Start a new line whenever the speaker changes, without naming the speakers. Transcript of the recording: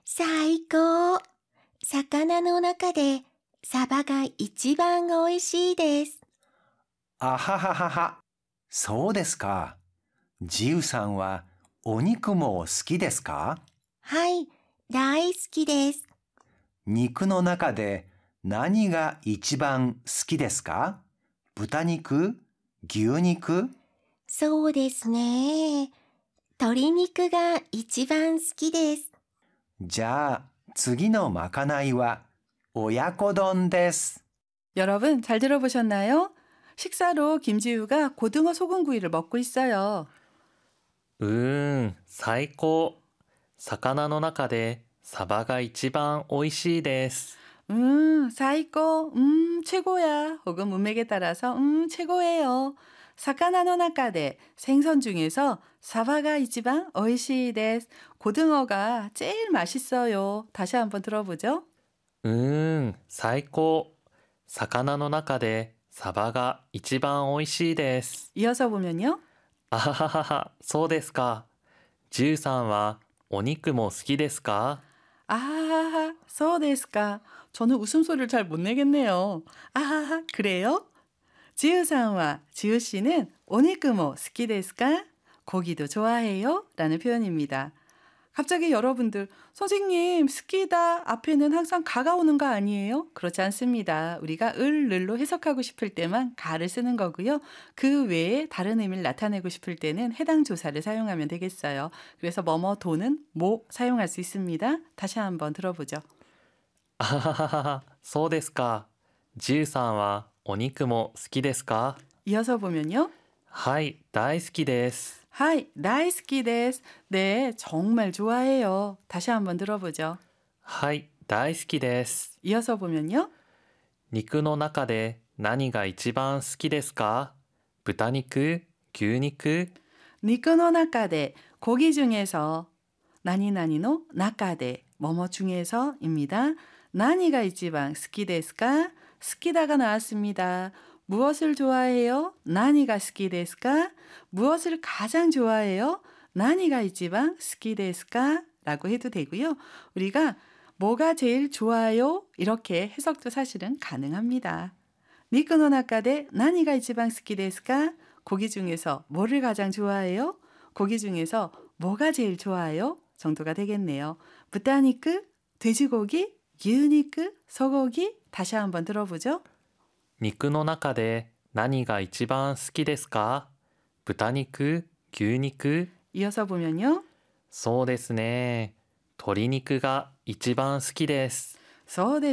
最高。魚の中でサバが一番美味しいです。
あはははは。そうですか。ジウさんはお肉も好きですか？
はい、大好きです。
肉の中で何が一番好きですか？豚肉？牛肉？
そうですね。鶏肉が一番好きです。
じゃあ次のまかないは親子丼です。
여러분 잘 들어보셨나요? 식사로 김지우가 고등어 소금구이를 먹고 있어요.
最高。魚の中でサバが一番美味しいです。
사이코, 최고야. 혹은 문맥에 따라서, 최고예요. 사카나노 나카데, 생선 중에서 사바가 이치방 오이시 데스. 고등어가 제일 맛있어요. 다시 한번 들어보죠.
最高。魚の中でサバが一番美味しいです。
이어서 보면요.
あはははは、そうですか。ジュウさんはお肉も好きですか？
아하하, 소데스까. 저는 웃음소리를 잘 못 내겠네요. 아하하, 그래요? 지우상과 지우씨는 오니크모 스키데스까? 고기도 좋아해요? 라는 표현입니다. 갑자기 여러분들, 선생님, 스키다 앞에는 항상 가가 오는 거 아니에요? 그렇지 않습니다. 우리가 을로 해석하고 싶을 때만 가를 쓰는 거고요. 그 외에 다른 의미를 나타내고 싶을 때는 해당 조사를 사용하면 되겠어요. 그래서 뭐뭐도는 뭐 사용할 수 있습니다. 다시 한번 들어보죠.
あはははは、そうですか。ジュウさんはお肉も好きですか？
이어서 보면요.
はい、大好きです。
하이, 다이스키 데스. 네, 정말 좋아해요. 다시 한번 들어보죠.
はい、大好きです。
이어서 보면요.
肉の中で何が一番好きですか？豚肉？牛肉？
니크노 나카데, 고기 중에서 나니나니노 나카데, 뭐뭐 중에서입니다. 나니가 이치방 스키데스까? 스키다가 나왔습니다. 무엇을 좋아해요? 나니가 스키데스까? 무엇을 가장 좋아해요? 나니가 이치방 스키데스까? 라고 해도 되고요. 우리가 뭐가 제일 좋아요? 이렇게 해석도 사실은 가능합니다. 니크노 나카데 나니가 이치방 스키데스까? 고기 중에서 뭐를 가장 좋아해요? 고기 중에서 뭐가 제일 좋아요? 정도가 되겠네요. 부타니크, 돼지고기, 유니크, 소고기. 다시 한번 들어보죠.
肉の中で何が一番好きですか？豚肉？牛肉？
이어서 보면요.
そうですね。鶏肉が一番好きです。
そうです